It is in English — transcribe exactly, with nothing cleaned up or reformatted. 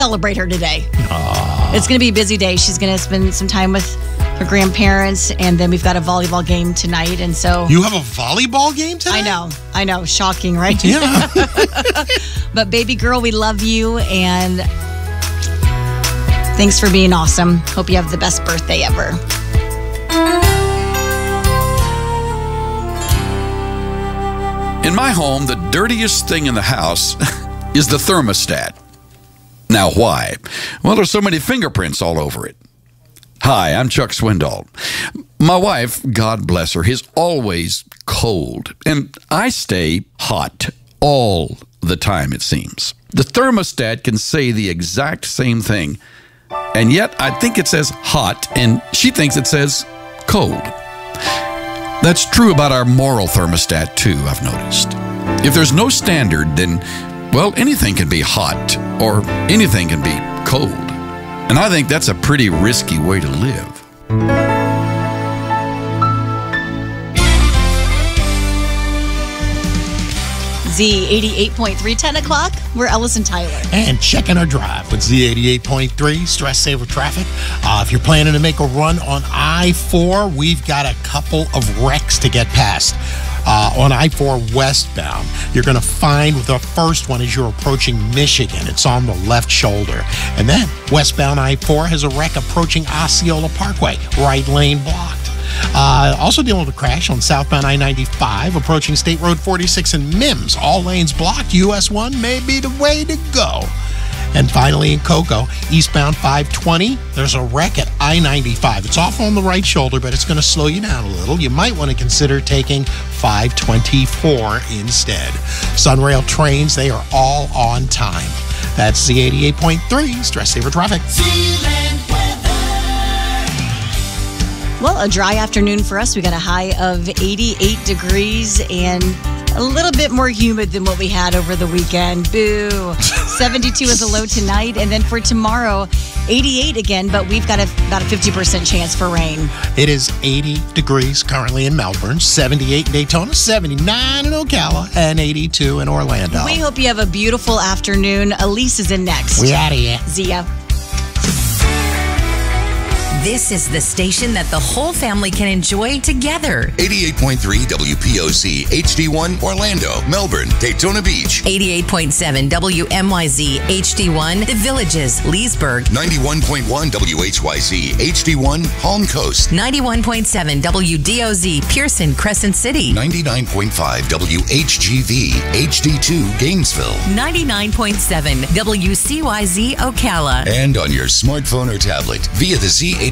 celebrate her today. Aww. It's going to be a busy day. She's going to spend some time with her grandparents, and then we've got a volleyball game tonight. And so You have a volleyball game tonight? I know, I know, shocking, right? Yeah. But baby girl, we love you, and thanks for being awesome. Hope you have the best birthday ever. In my home, the dirtiest thing in the house is the thermostat. Now, why? Well, there's so many fingerprints all over it. Hi, I'm Chuck Swindoll. My wife, God bless her, is always cold, and I stay hot all the time, it seems. The thermostat can say the exact same thing, and yet I think it says hot, and she thinks it says cold. That's true about our moral thermostat, too, I've noticed. If there's no standard, then, well, anything can be hot, or anything can be cold. And I think that's a pretty risky way to live. Z eighty-eight point three, ten o'clock. We're Ellis and Tyler. And checking our drive with Z eighty-eight point three, Stress Saver Traffic. Uh, if you're planning to make a run on I four, we've got a couple of wrecks to get past. Uh, on I four westbound, you're going to find the first one as you're approaching Michigan. It's on the left shoulder. And then westbound I four has a wreck approaching Osceola Parkway, right lane blocked. Uh, also dealing with a crash on southbound I ninety-five, approaching State Road forty-six in Mims. All lanes blocked. U S one may be the way to go. And finally in Cocoa, eastbound five twenty, there's a wreck at I ninety-five. It's off on the right shoulder, but it's going to slow you down a little. You might want to consider taking five twenty-four instead. Sunrail trains, they are all on time. That's Z eighty-eight point three, Stress Saver Traffic. Well, a dry afternoon for us. We got a high of eighty-eight degrees and a little bit more humid than what we had over the weekend. Boo. seventy-two is a low tonight. And then for tomorrow, eighty-eight again, but we've got a, about a fifty percent chance for rain. It is eighty degrees currently in Melbourne, seventy-eight in Daytona, seventy-nine in Ocala, and eighty-two in Orlando. We hope you have a beautiful afternoon. Elise is in next. We out of here. Zia. This is the station that the whole family can enjoy together. eighty-eight point three W P O Z H D one Orlando, Melbourne, Daytona Beach. eighty-eight point seven W M Y Z H D one The Villages, Leesburg. ninety-one point one W H Y Z H D one Palm Coast. ninety-one point seven W D O Z Pearson, Crescent City. ninety-nine point five W H G V H D two Gainesville. ninety-nine point seven W C Y Z Ocala. And on your smartphone or tablet via the Z